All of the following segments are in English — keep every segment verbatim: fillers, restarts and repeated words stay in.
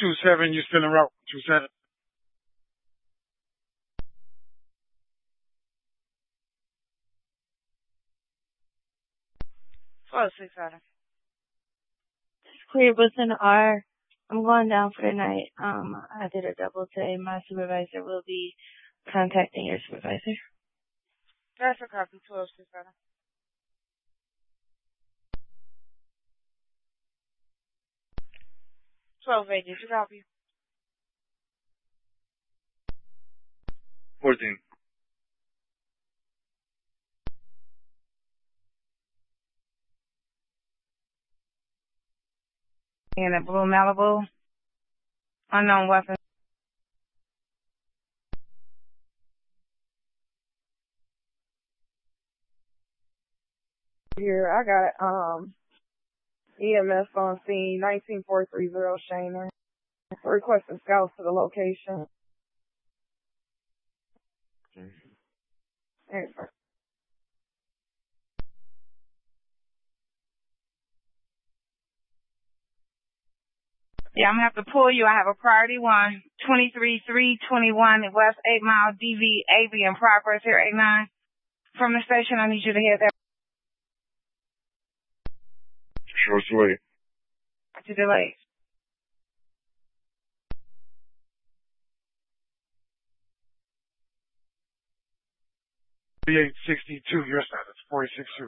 two seven, you're still en route. two seven. twelve six Adam. Clear Wilson R. I'm going down for the night. Um, I did a double today. My supervisor will be contacting your supervisor. That's a copy. twelve six Adam. twelve eight, did you copy? fourteen. And a blue Malibu. Unknown weapon. Here, I got um E M S on scene, nineteen four three zero Shaner. Requesting scouts to the location. Hey, Yeah, I'm gonna have to pull you. I have a priority one. twenty-three three twenty-one West eight Mile D V A B in progress here, eight nine. From the station, I need you to head there. Short delay. To delay. forty-eight sixty-two, your side. It's forty six two.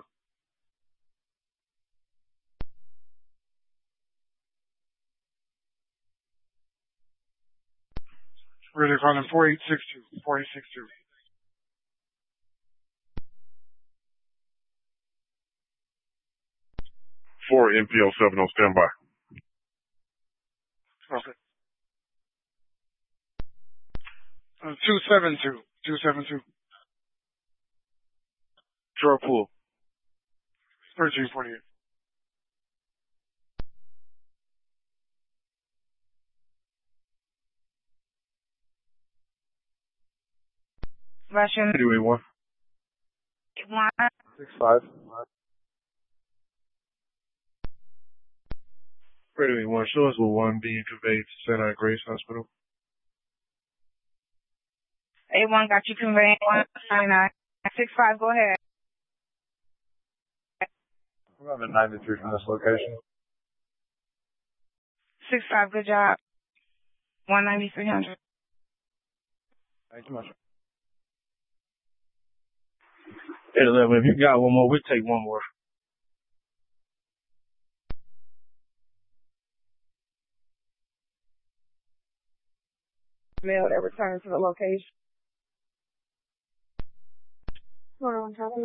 Really calling forty-eight sixty-two. forty six two. Four M P L seven on standby. Okay. Uh, two seven two. two seven two. Short pool. thirteen forty-eight. Russian. Anyway, one. One. Six five. Anyway, one. Show us what one being conveyed to Saint Anne Grace Hospital. A one got you conveying one nine six five. Go ahead. We're on the ninety-three from this location. Six five. Good job. One ninety three hundred. Thank you much. Hey, eleven. If you got one more, we'll take one more. Mail that returned to the location. Hold on, copy.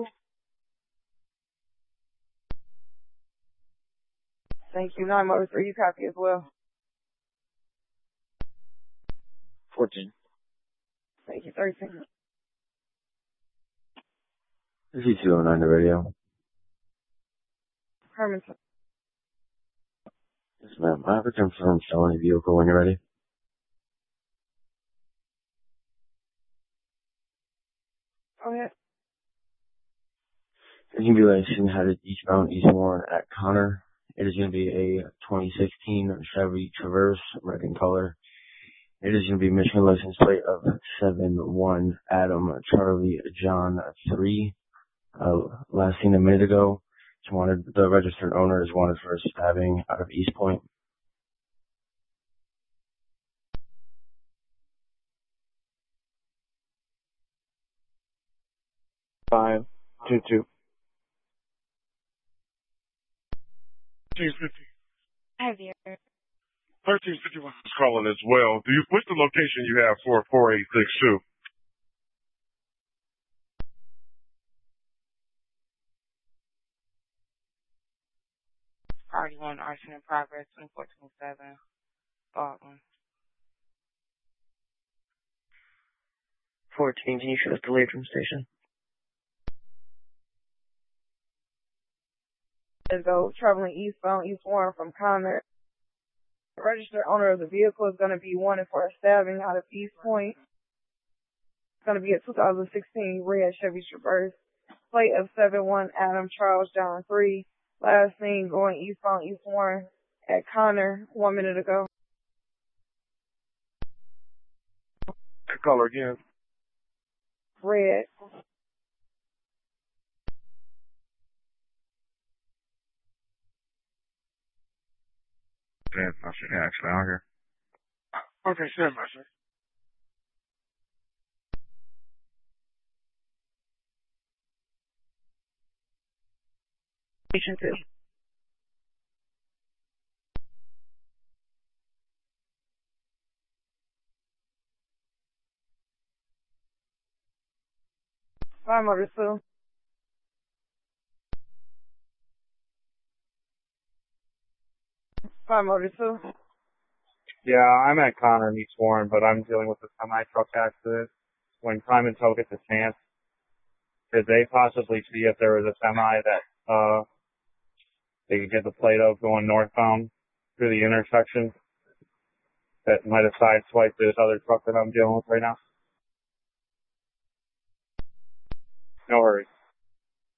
Thank you. nine motor three, you copy as well. fourteen. Thank you. thirteen. This is two oh nine, the radio. Hermanson. Yes, ma'am. I have a confirmed felony vehicle when you're ready. Go ahead. It's going to be racing headed eastbound Eastbourne at Connor. It is going to be a twenty sixteen Chevy Traverse, red in color. It is going to be Michigan license plate of seven one Adam Charlie John three. Uh, last seen a minute ago. It's wanted, the registered owner is wanted for stabbing out of East Point. Five, two, two. thirteen fifty. Heavier. thirteen fifty-one. Is calling as well. Do you, what's the location you have for four eight six two? Party one, arson in progress, twenty-four twenty-seven. Baldwin. fourteen, can you show us the Latrim station? Let's go traveling eastbound, East Warren from Connor. The registered owner of the vehicle is going to be wanted for a stabbing out of East Point. It's going to be a two thousand sixteen red Chevy Traverse. Plate of seven one Adam Charles John three. Last seen going eastbound East Warren at Connor one minute ago. color again? Red. Yeah, I should actually out here. Okay, stand by, sir. Station two. Five motor two. Five motor two. Yeah, I'm at Connor and East Warren, but I'm dealing with a semi truck accident. When Prime and Tow gets a chance, could they possibly see if there was a semi that uh they could get the plate of going northbound through the intersection that might have sideswiped this other truck that I'm dealing with right now?